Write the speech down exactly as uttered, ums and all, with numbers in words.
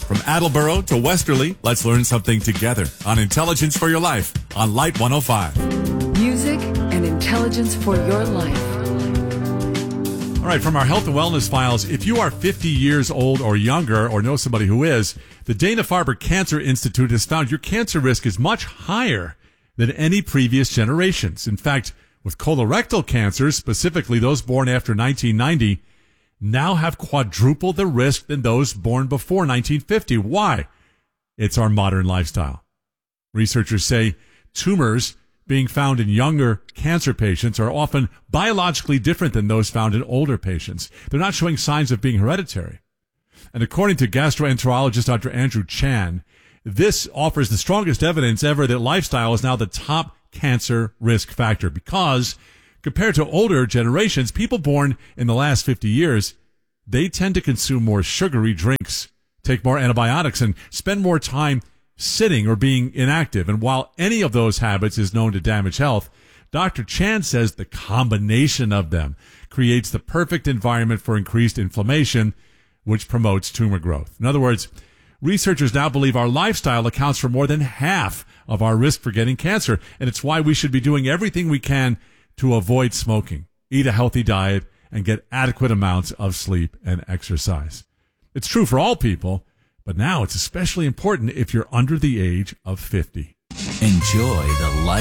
From Attleboro to Westerly, let's learn something together on Intelligence for Your Life on Light one oh five. Music and intelligence for your life. All right, from our health and wellness files, if you are fifty years old or younger or know somebody who is, the Dana-Farber Cancer Institute has found your cancer risk is much higher than any previous generations. In fact, with colorectal cancers, specifically those born after nineteen ninety, now have quadruple the risk than those born before nineteen fifty. Why? It's our modern lifestyle. Researchers say tumors being found in younger cancer patients are often biologically different than those found in older patients. They're not showing signs of being hereditary. And according to gastroenterologist Doctor Andrew Chan, this offers the strongest evidence ever that lifestyle is now the top cancer risk factor because compared to older generations, people born in the last fifty years, they tend to consume more sugary drinks, take more antibiotics, and spend more time sitting or being inactive. And while any of those habits is known to damage health, Doctor Chan says the combination of them creates the perfect environment for increased inflammation, which promotes tumor growth. In other words, researchers now believe our lifestyle accounts for more than half of our risk for getting cancer, and it's why we should be doing everything we can to avoid smoking, eat a healthy diet, and get adequate amounts of sleep and exercise. It's true for all people, but now it's especially important if you're under the age of fifty. Enjoy the life.